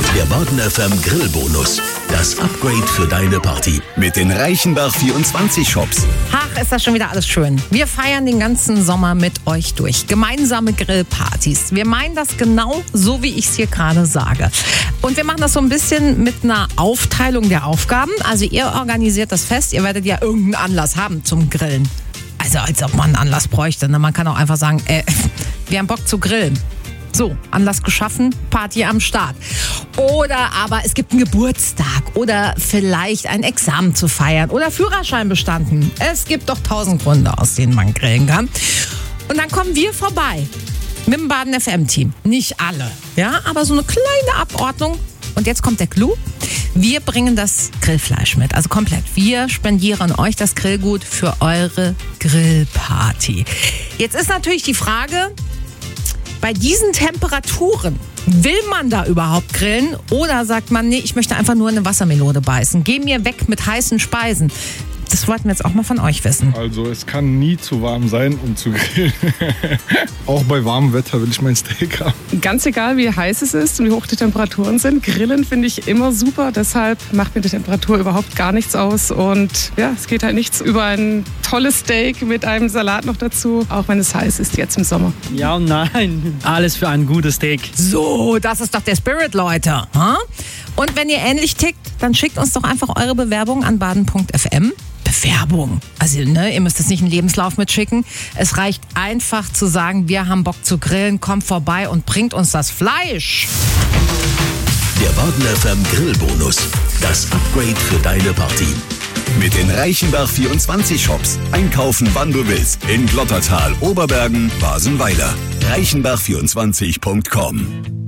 Der Baden FM Grillbonus. Das Upgrade für deine Party. Mit den Reichenbach 24 Shops. Ach, ist das schon wieder alles schön. Wir feiern den ganzen Sommer mit euch durch. Gemeinsame Grillpartys. Wir meinen das genau so, wie ich es hier gerade sage. Und wir machen das so ein bisschen mit einer Aufteilung der Aufgaben. Also ihr organisiert das Fest. Ihr werdet ja irgendeinen Anlass haben zum Grillen. Also als ob man einen Anlass bräuchte. Man kann auch einfach sagen, wir haben Bock zu grillen. So, Anlass geschaffen, Party am Start. Oder aber es gibt einen Geburtstag oder vielleicht ein Examen zu feiern oder Führerschein bestanden. Es gibt doch 1000 Gründe, aus denen man grillen kann. Und dann kommen wir vorbei mit dem Baden FM-Team. Nicht alle, ja, aber so eine kleine Abordnung. Und jetzt kommt der Clou. Wir bringen das Grillfleisch mit, also komplett. Wir spendieren euch das Grillgut für eure Grillparty. Jetzt ist natürlich die Frage, bei diesen Temperaturen, will man da überhaupt grillen oder sagt man, nee, ich möchte einfach nur eine Wassermelone beißen. Geh mir weg mit heißen Speisen. Das wollten wir jetzt auch mal von euch wissen. Also es kann nie zu warm sein, um zu grillen. Auch bei warmem Wetter will ich mein Steak haben. Ganz egal, wie heiß es ist und wie hoch die Temperaturen sind. Grillen finde ich immer super. Deshalb macht mir die Temperatur überhaupt gar nichts aus. Und ja, es geht halt nichts über ein tolles Steak mit einem Salat noch dazu. Auch wenn es heiß ist jetzt im Sommer. Ja und nein. Alles für ein gutes Steak. So, das ist doch der Spirit, Leute. Und wenn ihr ähnlich tickt, dann schickt uns doch einfach eure Bewerbung an baden.fm. Bewerbung. Also, ihr müsst jetzt nicht einen Lebenslauf mitschicken. Es reicht einfach zu sagen, wir haben Bock zu grillen, kommt vorbei und bringt uns das Fleisch. Der Baden FM Grillbonus. Das Upgrade für deine Party. Mit den Reichenbach 24 Shops. Einkaufen, wann du willst. In Glottertal, Oberbergen, Basenweiler. Reichenbach24.com